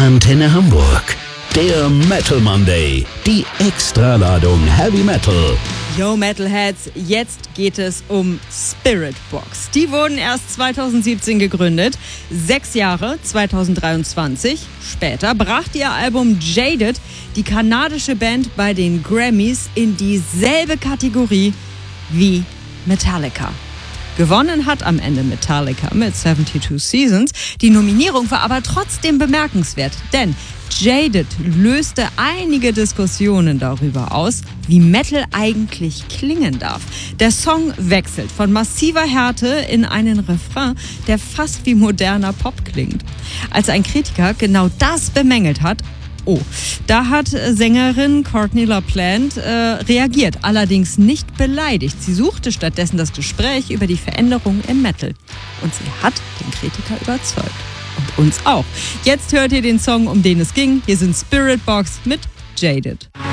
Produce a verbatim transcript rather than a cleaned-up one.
Antenne Hamburg. Der Metal Monday. Die Extraladung Heavy Metal. Yo Metalheads, jetzt geht es um Spiritbox. Die wurden erst zweitausendsiebzehn gegründet. Sechs Jahre, zweitausenddreiundzwanzig später, brachte ihr Album Jaded die kanadische Band bei den Grammys in dieselbe Kategorie wie Metallica. Gewonnen hat am Ende Metallica mit seventy-two Seasons. Die Nominierung war aber trotzdem bemerkenswert, denn Jaded löste einige Diskussionen darüber aus, wie Metal eigentlich klingen darf. Der Song wechselt von massiver Härte in einen Refrain, der fast wie moderner Pop klingt. Als ein Kritiker genau das bemängelt hat, Oh, da hat Sängerin Courtney LaPlante äh, reagiert, allerdings nicht beleidigt. Sie suchte stattdessen das Gespräch über die Veränderungen im Metal. Und sie hat den Kritiker überzeugt. Und uns auch. Jetzt hört ihr den Song, um den es ging. Hier sind Spiritbox mit Jaded.